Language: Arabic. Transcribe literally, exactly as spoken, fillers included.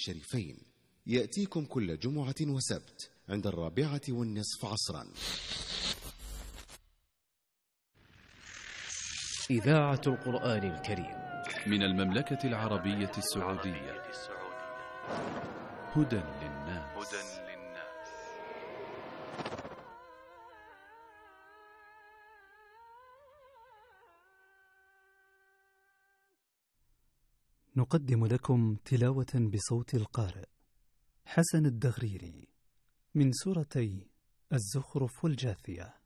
الشريفين، يأتيكم كل جمعة وسبت عند الرابعة والنصف عصرا. إذاعة القرآن الكريم من المملكة العربية السعودية. هدى للناس. نقدم لكم تلاوة بصوت القارئ حسن الدغريري من سورتي الزخرف والجاثية.